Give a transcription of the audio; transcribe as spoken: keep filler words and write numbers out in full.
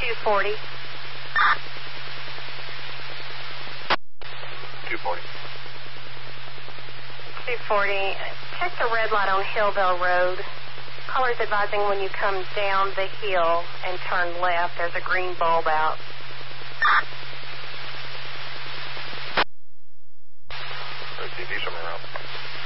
two forty. two forty. two forty. Check the red light on Hillville Road. Caller's advising when you come down the hill and turn left, there's a green bulb out. There's D V somewhere around.